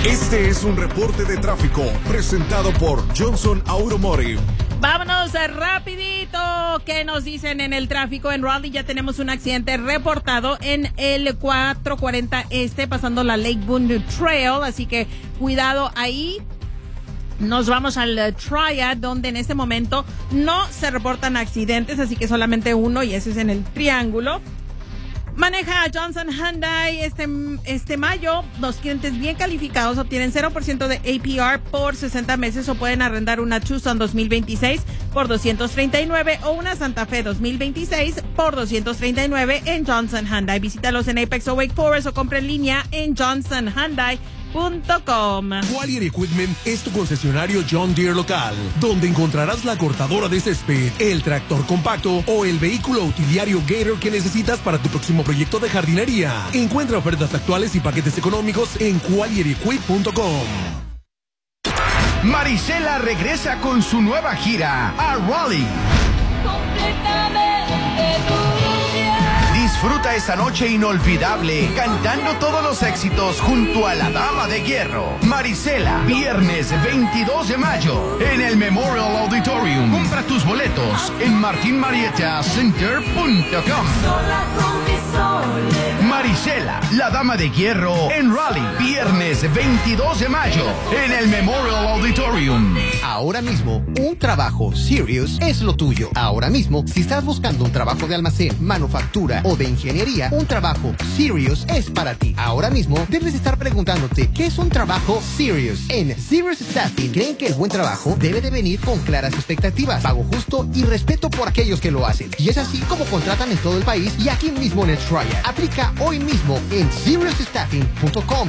Este es un reporte de tráfico presentado por Johnson Automotive. Vámonos rapidito. ¿Qué nos dicen en el tráfico? En Raleigh ya tenemos un accidente reportado en el 440 pasando la Lake Boone Trail, así que cuidado ahí. Nos vamos al Triad, donde en este momento no se reportan accidentes, así que solamente uno, y ese es en el Triángulo. Maneja Johnson Hyundai este mayo. Los clientes bien calificados obtienen 0% de APR por 60 meses o pueden arrendar una Tucson 2026 por $239 o una Santa Fe 2026 por $239 en Johnson Hyundai. Visítalos en Apex o Wake Forest o compra en línea en johnsonhyundai.com. Qualier Equipment es tu concesionario John Deere local, donde encontrarás la cortadora de césped, el tractor compacto o el vehículo utiliario Gator que necesitas para tu próximo proyecto de jardinería. Encuentra ofertas actuales y paquetes económicos en qualierequip.com. Marisela regresa con su nueva gira a Raleigh. Disfruta esta noche inolvidable cantando todos los éxitos junto a la Dama de Hierro. Marisela, viernes 22 de mayo en el Memorial Auditorium. Compra tus boletos en martinmarietacenter.com. Marisela, la Dama de Hierro en Raleigh, viernes 22 de mayo en el Memorial Auditorium. Ahora mismo, un trabajo serious es lo tuyo. Ahora mismo, si estás buscando un trabajo de almacén, manufactura o de ingeniería, un trabajo serious es para ti. Ahora mismo, debes estar preguntándote, ¿qué es un trabajo serious? En Serious Staffing, creen que el buen trabajo debe de venir con claras expectativas, pago justo y respeto por aquellos que lo hacen. Y es así como contratan en todo el país y aquí mismo en el Triad. Aplica hoy mismo en seriousstaffing.com.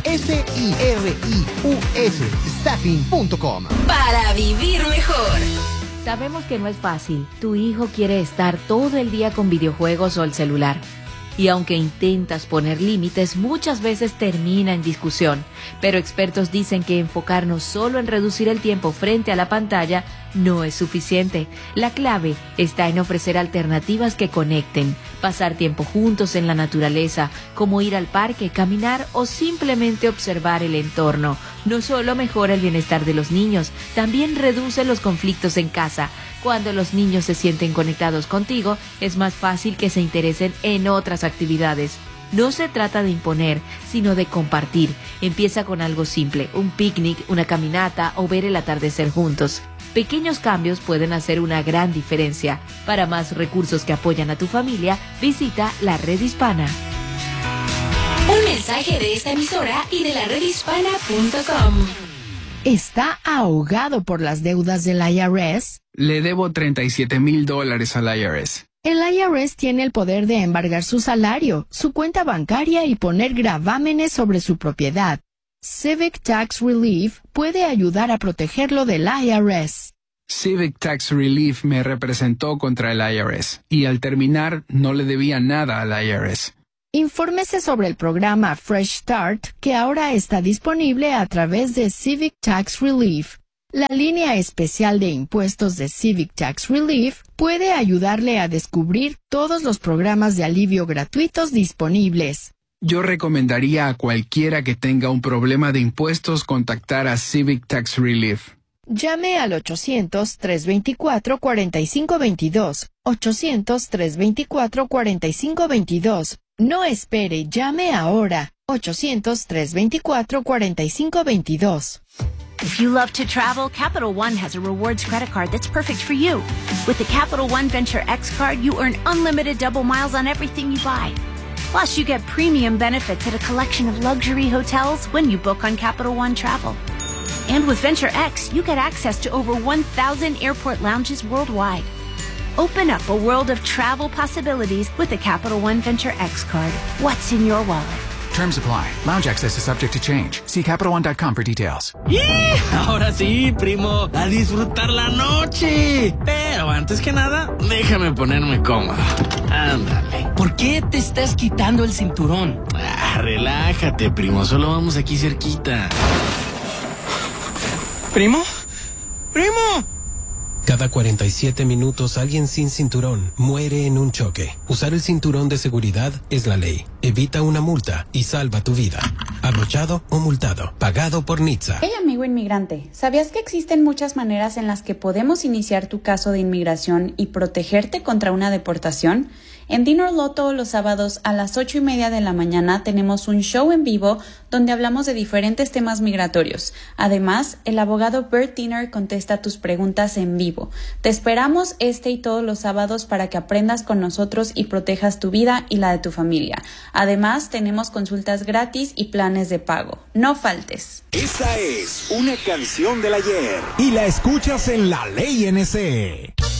SIRIUS staffing.com. Para vivir mejor. Sabemos que no es fácil. Tu hijo quiere estar todo el día con videojuegos o el celular. Y aunque intentas poner límites, muchas veces termina en discusión. Pero expertos dicen que enfocarnos solo en reducir el tiempo frente a la pantalla no es suficiente. La clave está en ofrecer alternativas que conecten, pasar tiempo juntos en la naturaleza, como ir al parque, caminar o simplemente observar el entorno. No solo mejora el bienestar de los niños, también reduce los conflictos en casa. Cuando los niños se sienten conectados contigo, es más fácil que se interesen en otras actividades. No se trata de imponer, sino de compartir. Empieza con algo simple, un picnic, una caminata o ver el atardecer juntos. Pequeños cambios pueden hacer una gran diferencia. Para más recursos que apoyan a tu familia, visita la Red Hispana. Un mensaje de esta emisora y de la redhispana.com. ¿Está ahogado por las deudas del IRS? Le debo $37,000 al IRS. El IRS tiene el poder de embargar su salario, su cuenta bancaria y poner gravámenes sobre su propiedad. Civic Tax Relief puede ayudar a protegerlo del IRS. Civic Tax Relief me representó contra el IRS y al terminar no le debía nada al IRS. Infórmese sobre el programa Fresh Start, que ahora está disponible a través de Civic Tax Relief. La línea especial de impuestos de Civic Tax Relief puede ayudarle a descubrir todos los programas de alivio gratuitos disponibles. Yo recomendaría a cualquiera que tenga un problema de impuestos contactar a Civic Tax Relief. Llame al 800-324-4522. 800-324-4522. No espere, llame ahora. 800-324-4522. If you love to travel, Capital One has a rewards credit card that's perfect for you. With the Capital One Venture X card, you earn unlimited double miles on everything you buy. Plus, you get premium benefits at a collection of luxury hotels when you book on Capital One Travel. And with Venture X, you get access to over 1,000 airport lounges worldwide. Open up a world of travel possibilities with the Capital One Venture X card. What's in your wallet? Terms apply. Lounge access is subject to change. See CapitalOne.com for details. Ahora sí, primo, a disfrutar la noche. Pero antes que nada, déjame ponerme cómodo. Ándale. ¿Por qué te estás quitando el cinturón? Relájate, primo. Solo vamos aquí cerquita. ¿Primo? ¡Primo! Cada 47 minutos alguien sin cinturón muere en un choque. Usar el cinturón de seguridad es la ley. Evita una multa y salva tu vida. abrochado o multado. Pagado por NHTSA. Hey amigo inmigrante, ¿sabías que existen muchas maneras en las que podemos iniciar tu caso de inmigración y protegerte contra una deportación? En Dinner Law todos los sábados a las 8:30 de la mañana tenemos un show en vivo donde hablamos de diferentes temas migratorios. Además, el abogado Bert Dinner contesta tus preguntas en vivo. Te esperamos este y todos los sábados para que aprendas con nosotros y protejas tu vida y la de tu familia. Además, tenemos consultas gratis y planes de pago. No faltes. Esa es una canción del ayer y la escuchas en La Ley NC.